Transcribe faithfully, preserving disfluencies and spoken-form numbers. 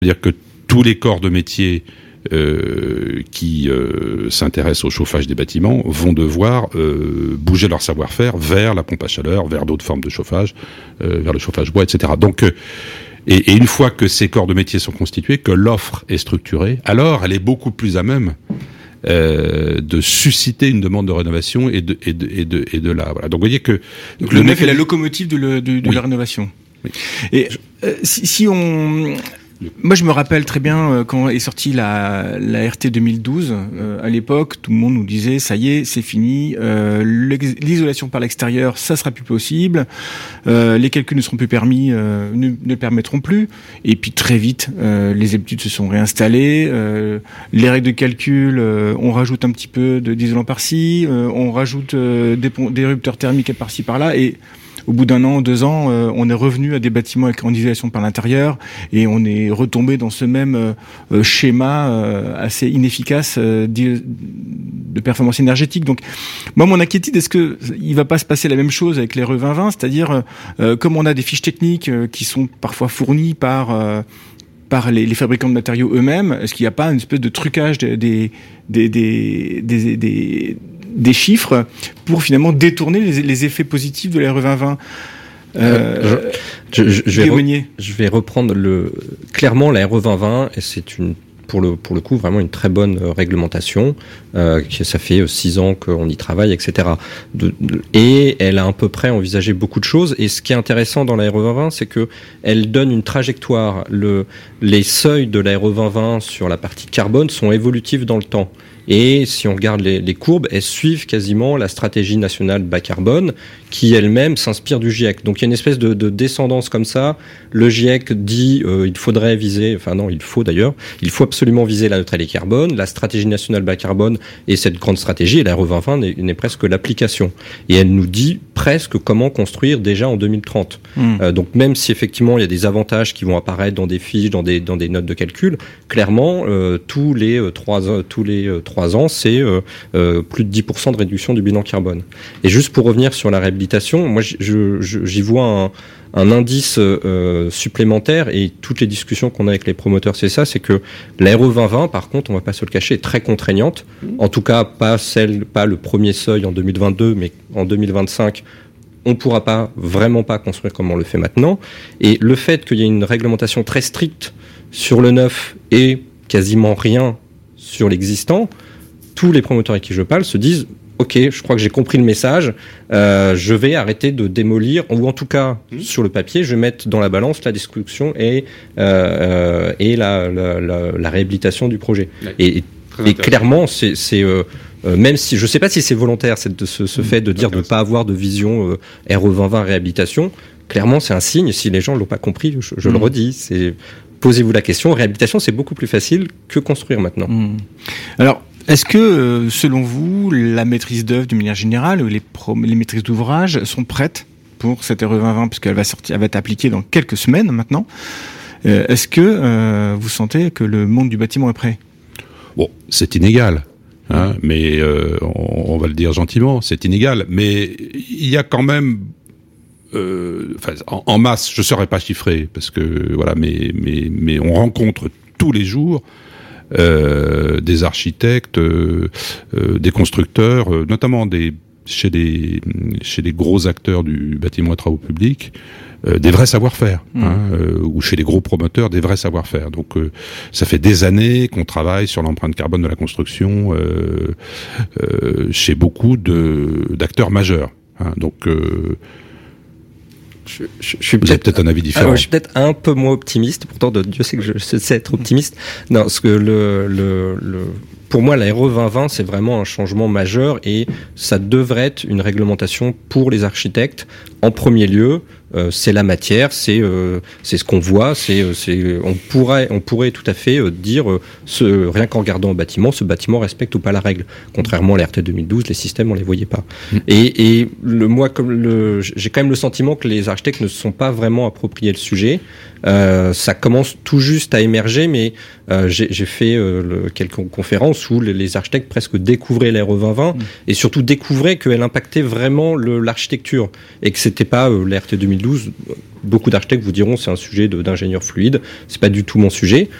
C'est-à-dire que tous les corps de métier euh, qui euh, s'intéressent au chauffage des bâtiments vont devoir euh, bouger leur savoir-faire vers la pompe à chaleur, vers d'autres formes de chauffage, euh, vers le chauffage bois, et cetera. Donc, euh, et, et une fois que ces corps de métier sont constitués, que l'offre est structurée, alors elle est beaucoup plus à même Euh, de susciter une demande de rénovation et de et de et de, et de la voilà. Donc vous voyez que donc, le, le neuf est la locomotive de, le, de, de oui. la rénovation. Oui. Et euh, si, si on Moi, je me rappelle très bien euh, quand est sortie la, la R T deux mille douze. Euh, à l'époque, tout le monde nous disait ça y est, c'est fini. Euh, l'isolation par l'extérieur, ça sera plus possible. Euh, les calculs ne seront plus permis, euh, ne, ne permettront plus. Et puis très vite, euh, les habitudes se sont réinstallées. Euh, les règles de calcul, euh, on rajoute un petit peu de, d'isolant par-ci, euh, on rajoute euh, des, des rupteurs thermiques par-ci par-là et au bout d'un an, deux ans, euh, on est revenu à des bâtiments avec grande isolation par l'intérieur et on est retombé dans ce même euh, schéma euh, assez inefficace euh, de, de performance énergétique. Donc, moi, mon inquiétude, est-ce que il va pas se passer la même chose avec les R E vingt vingt, c'est-à-dire euh, comme on a des fiches techniques euh, qui sont parfois fournies par euh, par les, les fabricants de matériaux eux-mêmes, est-ce qu'il n'y a pas une espèce de trucage des des des des, des, des des chiffres pour finalement détourner les, les effets positifs de la R E vingt vingt. Euh, je, je, je, vais re, je vais reprendre le clairement la R E vingt vingt et c'est une pour le pour le coup vraiment une très bonne euh, réglementation. Euh, ça fait euh, six ans qu'on y travaille, et cetera. De, de, et elle a à peu près envisagé beaucoup de choses. Et ce qui est intéressant dans la R E vingt vingt, c'est que elle donne une trajectoire. Le les seuils de la R E vingt vingt sur la partie carbone sont évolutifs dans le temps. Et si on regarde les, les courbes, elles suivent quasiment la stratégie nationale bas carbone qui elle-même s'inspire du GIEC. Donc il y a une espèce de, de descendance comme ça. Le GIEC dit euh, il faudrait viser, enfin non, il faut d'ailleurs, il faut absolument viser la neutralité carbone. La stratégie nationale bas carbone est cette grande stratégie et la R E vingt vingt n'est, n'est presque l'application. Et elle nous dit presque comment construire déjà en deux mille trente. Mmh. Euh, donc même si effectivement il y a des avantages qui vont apparaître dans des fiches, dans des dans des notes de calcul, clairement euh, tous les euh, trois euh, tous les euh, trois ans, c'est euh, euh, plus de dix pour cent de réduction du bilan carbone. Et juste pour revenir sur la réhabilitation, moi je, je, j'y vois un, un indice euh, supplémentaire et toutes les discussions qu'on a avec les promoteurs, c'est ça, c'est que la R E vingt vingt, par contre, on va pas se le cacher, est très contraignante. En tout cas, pas celle, pas le premier seuil en deux mille vingt-deux, mais en deux mille vingt-cinq, on pourra pas, vraiment pas construire comme on le fait maintenant. Et le fait qu'il y ait une réglementation très stricte sur le neuf et quasiment rien sur l'existant, tous les promoteurs avec qui je parle se disent ok, je crois que j'ai compris le message, euh, je vais arrêter de démolir, ou en tout cas, mmh. sur le papier, je vais mettre dans la balance la destruction et, euh, et la, la, la, la réhabilitation du projet. Ouais. Et, et clairement, c'est, c'est euh, euh, même si, je ne sais pas si c'est volontaire, c'est de, ce, ce mmh. fait de dire de ne pas avoir de vision euh, R E vingt vingt réhabilitation, clairement c'est un signe, si les gens ne l'ont pas compris, je, je mmh. le redis, c'est... Posez-vous la question, réhabilitation, c'est beaucoup plus facile que construire maintenant. Mmh. Alors, est-ce que, selon vous, la maîtrise d'œuvre, d'une manière générale, ou les, pro- les maîtrises d'ouvrage sont prêtes pour cette R E vingt vingt, puisqu'elle va sortir, elle va être appliquée dans quelques semaines maintenant. Euh, est-ce que euh, vous sentez que le monde du bâtiment est prêt ? Bon, c'est inégal, hein, mais euh, on, on va le dire gentiment, c'est inégal. Mais il y a quand même... Euh, enfin, en, en masse, je ne saurais pas chiffrer parce que voilà, mais mais mais on rencontre tous les jours euh, des architectes, euh, euh, des constructeurs, euh, notamment des chez des chez les gros acteurs du bâtiment et travaux publics, euh, des vrais savoir-faire, mmh. hein, euh, ou chez les gros promoteurs des vrais savoir-faire. Donc euh, ça fait des années qu'on travaille sur l'empreinte carbone de la construction euh, euh, chez beaucoup de d'acteurs majeurs. Hein, donc euh, Je, je, je suis Vous peut-être, avez peut-être un avis différent. Alors, je suis peut-être un peu moins optimiste. Pourtant, de, Dieu sait que je, je sais être optimiste. Non, parce que le, le, le, pour moi, la R E vingt vingt, c'est vraiment un changement majeur et ça devrait être une réglementation pour les architectes. En premier lieu, euh, c'est la matière, c'est euh, c'est ce qu'on voit, c'est c'est on pourrait on pourrait tout à fait euh, dire euh, ce rien qu'en regardant un bâtiment, ce bâtiment respecte ou pas la règle. Contrairement à l'R T deux mille douze, les systèmes on les voyait pas. Mmh. Et et le moi comme le j'ai quand même le sentiment que les architectes ne se sont pas vraiment approprié le sujet. Euh, ça commence tout juste à émerger, mais euh, j'ai, j'ai fait euh, le, quelques conférences où les, les architectes presque découvraient la R E vingt vingt mmh. et surtout découvraient qu'elle impactait vraiment le, l'architecture et que c'était pas euh, l'R T deux mille mille douze, beaucoup d'architectes vous diront c'est un sujet de, d'ingénieur fluide. C'est pas du tout mon sujet.